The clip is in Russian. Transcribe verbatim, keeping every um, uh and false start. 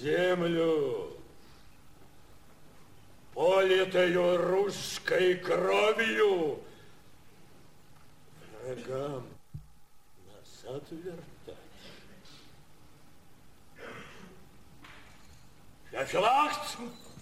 землю, политую русской кровью, врагам назад вертать. Феофилакт!